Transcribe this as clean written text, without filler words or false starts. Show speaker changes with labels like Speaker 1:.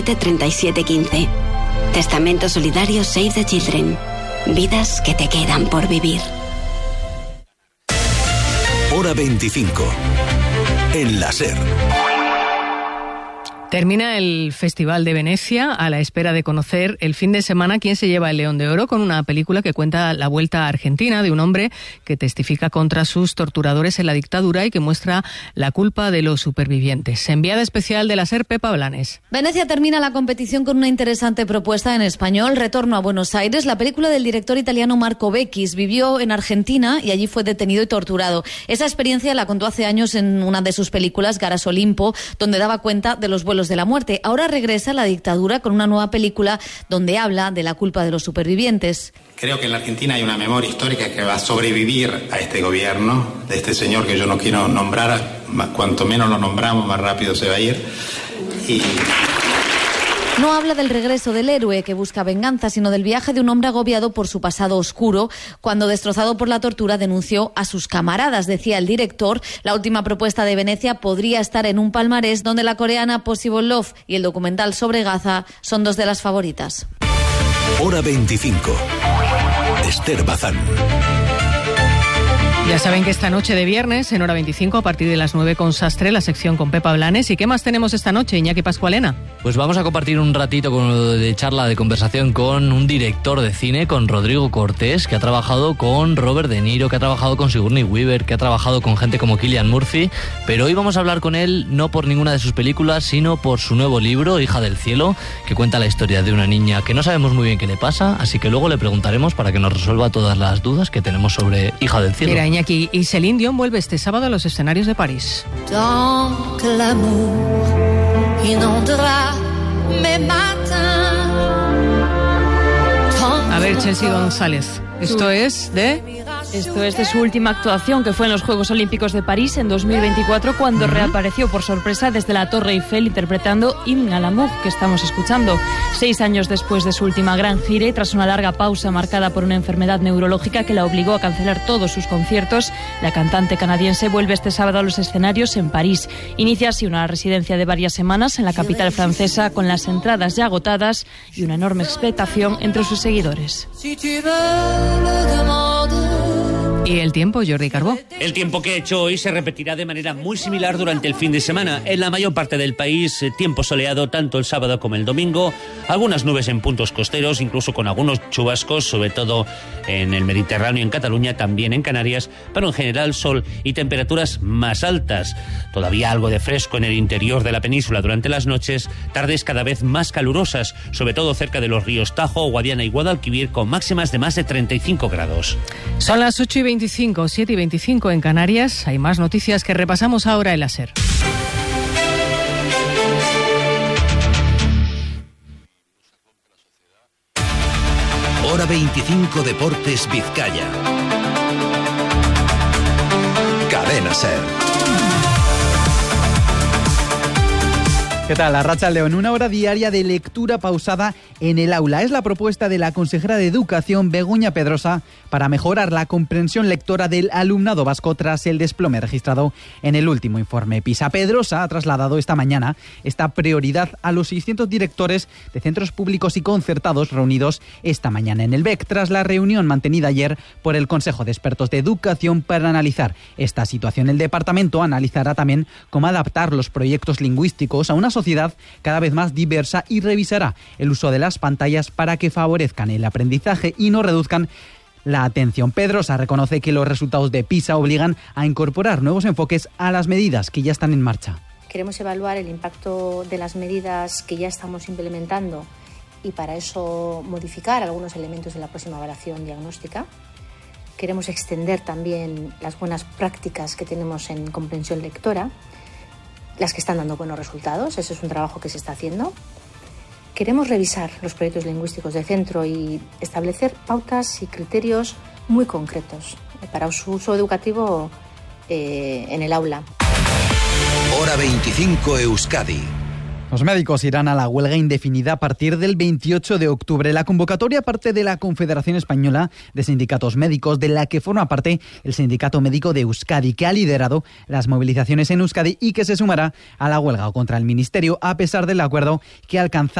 Speaker 1: 3715. Testamento solidario Save the Children. Vidas que te quedan por vivir.
Speaker 2: Hora 25. En la SER.
Speaker 3: Termina el Festival de Venecia a la espera de conocer el fin de semana quién se lleva el León de Oro, con una película que cuenta la vuelta a Argentina de un hombre que testifica contra sus torturadores en la dictadura y que muestra la culpa de los supervivientes. Enviada especial de la SER, Pepa Blanes.
Speaker 4: Venecia termina la competición con una interesante propuesta en español, Retorno a Buenos Aires. La película del director italiano Marco Beccis vivió en Argentina y allí fue detenido y torturado. Esa experiencia la contó hace años en una de sus películas, Garas Olimpo, donde daba cuenta de los vuelos de la muerte. Ahora regresa a la dictadura con una nueva película donde habla de la culpa de los supervivientes.
Speaker 5: Creo que en la Argentina hay una memoria histórica que va a sobrevivir a este gobierno, de este señor que yo no quiero nombrar, cuanto menos lo nombramos, más rápido se va a ir.
Speaker 4: No habla del regreso del héroe que busca venganza, sino del viaje de un hombre agobiado por su pasado oscuro, cuando, destrozado por la tortura, denunció a sus camaradas. Decía el director, la última propuesta de Venecia podría estar en un palmarés donde la coreana Possible Love y el documental sobre Gaza son dos de las favoritas.
Speaker 2: Hora 25. Esther Bazán.
Speaker 3: Ya saben que esta noche de viernes, en Hora 25, a partir de las 9 con Sastre, la sección con Pepa Blanes. ¿Y qué más tenemos esta noche, Iñaki Pascualena?
Speaker 6: Pues vamos a compartir un ratito de charla, de conversación con un director de cine, con Rodrigo Cortés, que ha trabajado con Robert De Niro, que ha trabajado con Sigourney Weaver, que ha trabajado con gente como Cillian Murphy. Pero hoy vamos a hablar con él no por ninguna de sus películas, sino por su nuevo libro, Hija del Cielo, que cuenta la historia de una niña que no sabemos muy bien qué le pasa, así que luego le preguntaremos para que nos resuelva todas las dudas que tenemos sobre Hija del Cielo.
Speaker 3: Mira, Iñaki, y Céline Dion vuelve este sábado a los escenarios de París. A ver, Chelsea González, esto es de
Speaker 7: su última actuación, que fue en los Juegos Olímpicos de París en 2024, cuando reapareció por sorpresa desde la Torre Eiffel interpretando Hymne à l'amour, que estamos escuchando. 6 años después de su última gran gira y tras una larga pausa marcada por una enfermedad neurológica que la obligó a cancelar todos sus conciertos, la cantante canadiense vuelve este sábado a los escenarios en París. Inicia así una residencia de varias semanas en la capital francesa, con las entradas ya agotadas y una enorme expectación entre sus seguidores.
Speaker 3: ¿Y el tiempo, Jordi Carbó?
Speaker 8: El tiempo que ha hecho hoy se repetirá de manera muy similar durante el fin de semana. En la mayor parte del país, tiempo soleado tanto el sábado como el domingo. Algunas nubes en puntos costeros, incluso con algunos chubascos, sobre todo en el Mediterráneo, en Cataluña, también en Canarias. Pero en general sol y temperaturas más altas. Todavía algo de fresco en el interior de la península durante las noches. Tardes cada vez más calurosas, sobre todo cerca de los ríos Tajo, Guadiana y Guadalquivir, con máximas de más de 35 grados.
Speaker 3: Son las 8:25, 7:25 en Canarias. Hay más noticias que repasamos ahora en la SER.
Speaker 2: Hora 25 Deportes Vizcaya. Cadena SER.
Speaker 9: ¿Qué tal? Arratsaldeon, una hora diaria de lectura pausada en el aula. Es la propuesta de la consejera de Educación, Begoña Pedrosa, para mejorar la comprensión lectora del alumnado vasco tras el desplome registrado en el último informe PISA. Pedrosa ha trasladado esta mañana esta prioridad a los 600 directores de centros públicos y concertados reunidos esta mañana en el BEC, tras la reunión mantenida ayer por el Consejo de Expertos de Educación para analizar esta situación. El departamento analizará también cómo adaptar los proyectos lingüísticos a una sociedad cada vez más diversa y revisará el uso de las pantallas para que favorezcan el aprendizaje y no reduzcan la atención. Pedrosa reconoce que los resultados de PISA obligan a incorporar nuevos enfoques a las medidas que ya están en marcha.
Speaker 10: Queremos evaluar el impacto de las medidas que ya estamos implementando y para eso modificar algunos elementos de la próxima evaluación diagnóstica. Queremos extender también las buenas prácticas que tenemos en comprensión lectora, las que están dando buenos resultados. Ese es un trabajo que se está haciendo. Queremos revisar los proyectos lingüísticos de centro y establecer pautas y criterios muy concretos para su uso educativo en el aula.
Speaker 2: Hora 25 Euskadi.
Speaker 9: Los médicos irán a la huelga indefinida a partir del 28 de octubre. La convocatoria parte de la Confederación Española de Sindicatos Médicos, de la que forma parte el Sindicato Médico de Euskadi, que ha liderado las movilizaciones en Euskadi y que se sumará a la huelga contra el Ministerio, a pesar del acuerdo que ha alcanzado